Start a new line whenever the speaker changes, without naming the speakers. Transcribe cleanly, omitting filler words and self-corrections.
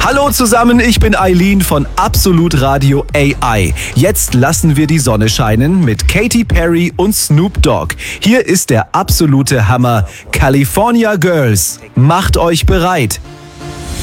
Hallo zusammen, ich bin Eileen von Absolut Radio AI. Jetzt lassen wir die Sonne scheinen mit Katy Perry und Snoop Dogg. Hier ist der absolute Hammer, California Girls. Macht euch bereit.